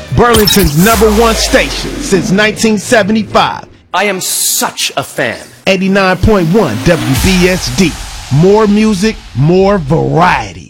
Burlington's #1 station since 1975. I am such a fan. 89.1 WBSD. More music, more variety.